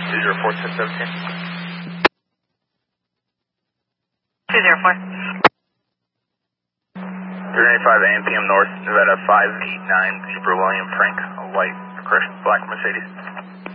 204-617. 204. 395 AM PM North, Nevada 589, Super William Frank, a white, crushed black Mercedes.